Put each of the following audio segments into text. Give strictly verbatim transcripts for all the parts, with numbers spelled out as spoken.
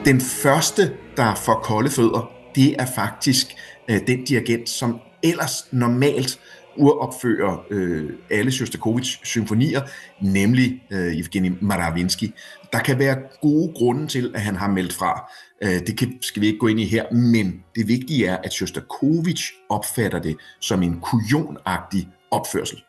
Den første, der får kolde fødder, det er faktisk øh, den dirigent, som ellers normalt uropfører øh, alle Sjostakovitjs symfonier, nemlig øh, Evgenij Mravinsky. Der kan være gode grunde til, at han har meldt fra. Øh, det kan, skal vi ikke gå ind i her, men det vigtige er, at Sjostakovitj opfatter det som en kujonagtig opførsel.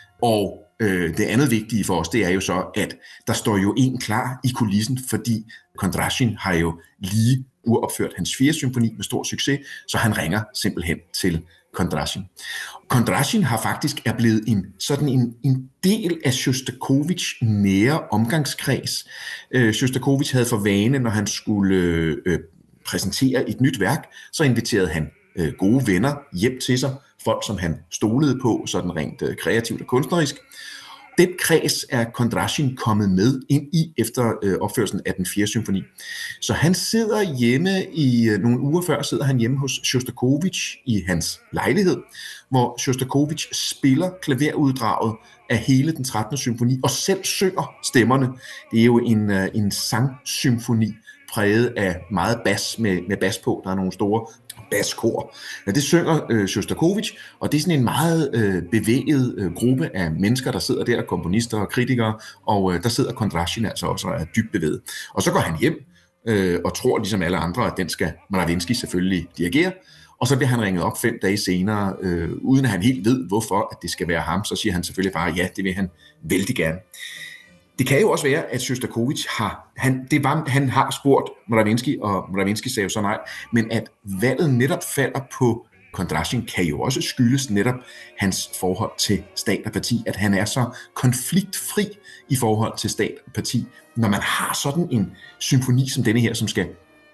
Og øh, det andet vigtige for os, det er jo så, at der står jo en klar i kulissen, fordi Kondrasjin har jo lige uropført hans fjerde symfoni med stor succes, så han ringer simpelthen til Kondrasjin. Kondrasjin har faktisk er blevet en, sådan en, en del af Sjostakovitjs nære omgangskreds. Øh, Sjostakovitj havde for vane, når han skulle øh, præsentere et nyt værk, så inviterede han øh, gode venner hjem til sig, folk som han stolede på, sådan rent øh, kreativt og kunstnerisk. Den kreds er Kondrasjin kommet med ind i efter øh, opførelsen af den fjerde symfoni. Så han sidder hjemme i øh, nogle uger før, sidder han hjemme hos Sjostakovitj i hans lejlighed, hvor Sjostakovitj spiller klaveruddraget af hele den trettende symfoni og selv synger stemmerne. Det er jo en, øh, en sangsymfoni præget af meget bas med, med bas på. Der er nogle store baskor. Ja, det synger øh, Sjostakovitj, og det er sådan en meget øh, bevæget øh, gruppe af mennesker, der sidder der, komponister og kritikere, og øh, der sidder Kondrasjin altså også og er dybt bevæget. Og så går han hjem øh, og tror ligesom alle andre, at den skal Mravinsky selvfølgelig dirigere, og så bliver han ringet op fem dage senere, øh, uden at han helt ved, hvorfor at det skal være ham, så siger han selvfølgelig bare, ja, det vil han vældig gerne. Det kan jo også være, at Sjostakovitj har, han, det var, han har spurgt Mravinsky, og Mravinsky sagde jo så nej, men at valget netop falder på Kondrasjin kan jo også skyldes netop hans forhold til stat og parti, at han er så konfliktfri i forhold til stat og parti. Når man har sådan en symfoni som denne her, som skal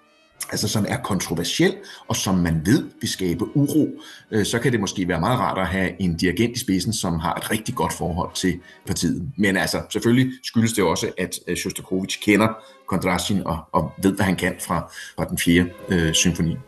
altså som er kontroversiel, og som man ved vil skabe uro, øh, så kan det måske være meget rart at have en dirigent i spidsen, som har et rigtig godt forhold til partiet. Men altså, selvfølgelig skyldes det også, at øh, Sjostakovitj kender Kondrasjin og, og ved, hvad han kan fra, fra den fjerde øh, symfoni.